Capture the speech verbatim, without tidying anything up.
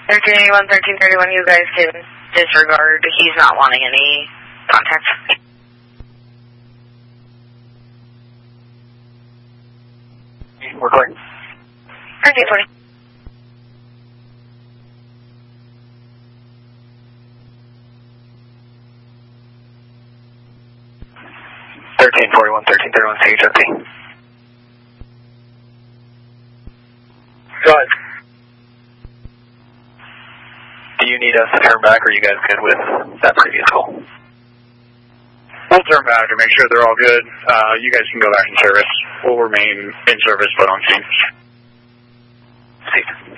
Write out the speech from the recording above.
thirteen eighty-one, thirteen thirty-one, you guys can disregard. He's not wanting any contact. We're clear. thirteen twenty. thirteen forty-one, thirteen thirty-one, C H F T. Go ahead. Do you need us to turn back, or are you guys good with that previous call? We'll turn back and make sure they're all good. Uh, you guys can go back in service. We'll remain in service, but on scene. See.